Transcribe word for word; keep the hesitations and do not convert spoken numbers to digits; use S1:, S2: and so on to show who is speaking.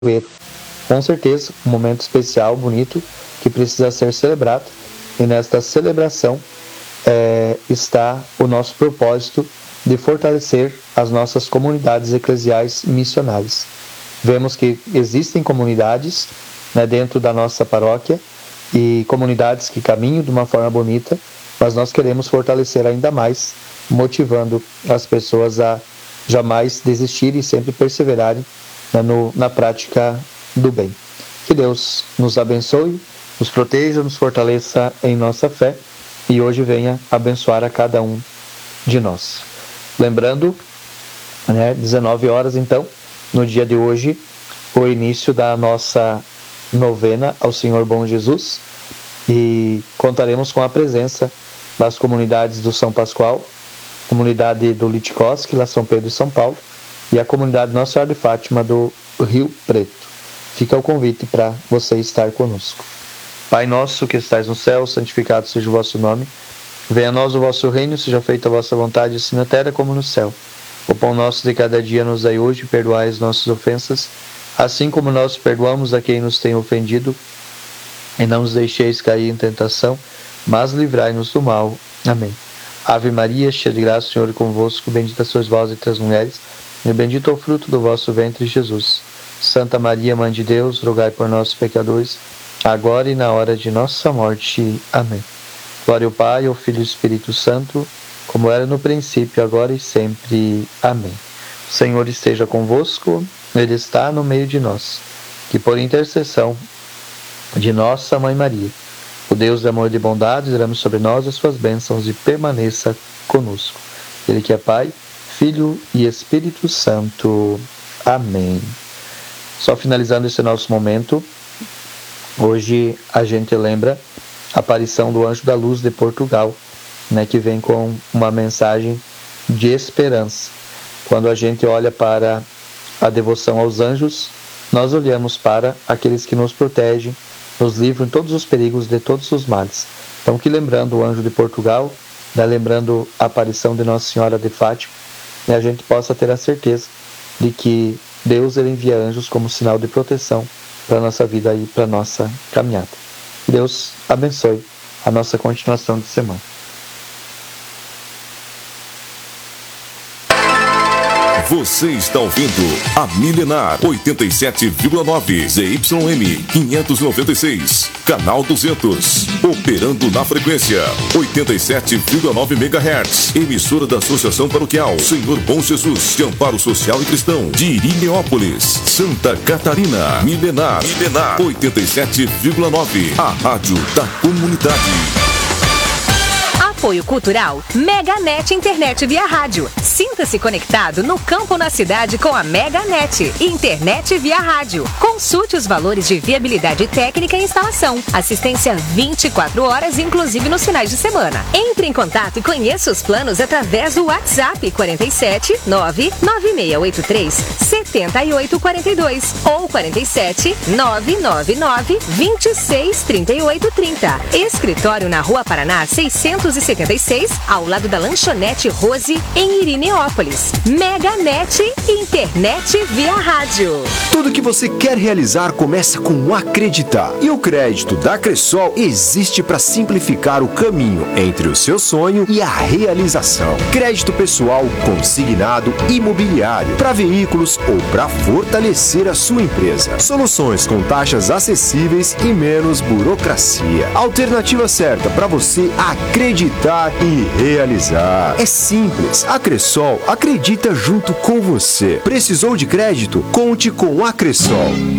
S1: Com certeza, um momento especial, bonito, que precisa ser celebrado. E nesta celebração é, está o nosso propósito de fortalecer as nossas comunidades eclesiais missionárias. Vemos que existem comunidades, né, dentro da nossa paróquia e comunidades que caminham de uma forma bonita, mas nós queremos fortalecer ainda mais, motivando as pessoas a jamais desistirem e sempre perseverarem, né, no, na prática do bem. Que Deus nos abençoe, nos proteja, nos fortaleça em nossa fé e hoje venha abençoar a cada um de nós. Lembrando, né, dezenove horas então, no dia de hoje, o início da nossa novena ao Senhor Bom Jesus, e contaremos com a presença das comunidades do São Pascoal, comunidade do Litkowski, lá São Pedro e São Paulo, e a comunidade Nossa Senhora de Fátima do Rio Preto. Fica o convite para você estar conosco. Pai nosso que estais no céu, santificado seja o vosso nome. Venha a nós o vosso reino, seja feita a vossa vontade, assim na terra como no céu. O pão nosso de cada dia nos dai hoje, perdoai as nossas ofensas, assim como nós perdoamos a quem nos tem ofendido, e não nos deixeis cair em tentação, mas livrai-nos do mal. Amém. Ave Maria, cheia de graça, o Senhor é convosco, bendita sois vós entre as mulheres, e bendito é o fruto do vosso ventre, Jesus. Santa Maria, Mãe de Deus, rogai por nós, pecadores, agora e na hora de nossa morte. Amém. Glória ao Pai, ao Filho e ao Espírito Santo, como era no princípio, agora e sempre. Amém. O Senhor esteja convosco, Ele está no meio de nós. Que por intercessão de nossa Mãe Maria, o Deus de amor e de bondade, derrame sobre nós as suas bênçãos e permaneça conosco. Ele que é Pai, Filho e Espírito Santo. Amém. Só finalizando esse nosso momento, hoje a gente lembra a aparição do Anjo da Luz de Portugal, né, que vem com uma mensagem de esperança. Quando a gente olha para a devoção aos anjos, nós olhamos para aqueles que nos protegem, nos livram de todos os perigos, de todos os males. Então, que lembrando o Anjo de Portugal, né, lembrando a aparição de Nossa Senhora de Fátima, né, a gente possa ter a certeza de que Deus ele envia anjos como sinal de proteção para a nossa vida e para a nossa caminhada. Que Deus abençoe a nossa continuação de semana.
S2: Você está ouvindo a Milenar oitenta e sete vírgula nove Z Y M quinhentos e noventa e seis, canal duzentos, operando na frequência oitenta e sete vírgula nove megahertz, emissora da Associação Paroquial Senhor Bom Jesus de Amparo Social e Cristão de Irineópolis, Santa Catarina. Milenar, Milenar oitenta e sete vírgula nove, a rádio da comunidade.
S3: Apoio Cultural Meganet Internet via rádio. Sinta-se conectado no campo ou na cidade com a Meganet Internet via rádio. Consulte os valores de viabilidade técnica e instalação. Assistência vinte e quatro horas, inclusive nos finais de semana. Entre em contato e conheça os planos através do WhatsApp quarenta e sete, nove nove seis oito três, sete oito quatro dois ou quarenta e sete, nove nove nove, vinte e seis, trinta e oito, trinta. Escritório na Rua Paraná seiscentos e setenta e seis, ao lado da Lanchonete Rose, em Irineópolis. Meganet Internet via rádio.
S4: Tudo que você quer realizar começa com o acreditar. E o crédito da Cressol existe para simplificar o caminho entre o seu sonho e a realização. Crédito pessoal, consignado, imobiliário, para veículos ou para fortalecer a sua empresa. Soluções com taxas acessíveis e menos burocracia. Alternativa certa para você acreditar e realizar. É simples. A Cressol acredita junto com você. Precisou de crédito? Conte com a Cressol.